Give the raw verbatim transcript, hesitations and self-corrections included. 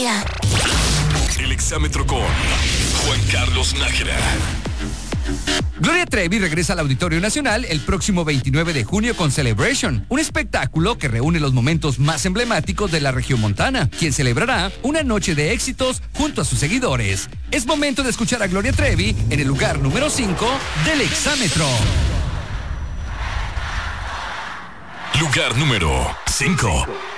El exámetro con Juan Carlos Nájera. Gloria Trevi regresa al Auditorio Nacional el próximo veintinueve de junio con Celebration, un espectáculo que reúne los momentos más emblemáticos de la regiomontana, quien celebrará una noche de éxitos junto a sus seguidores. Es momento de escuchar a Gloria Trevi en el lugar número cinco del exámetro. Lugar número cinco.